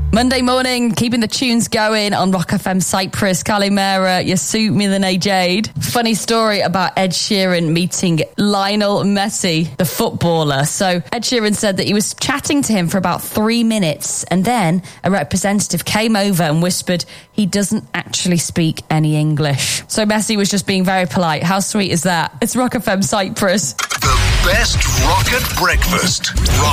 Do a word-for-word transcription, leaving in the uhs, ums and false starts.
Monday morning, keeping the tunes going on Rock F M Cyprus. Kalimera, you suit me the Jade. Funny story about Ed Sheeran meeting Lionel Messi, the footballer. So Ed Sheeran said that he was chatting to him for about three minutes and then a representative came over and whispered he doesn't actually speak any English. So Messi was just being very polite. How sweet is that? It's Rock F M Cyprus. The best rocket breakfast. Rock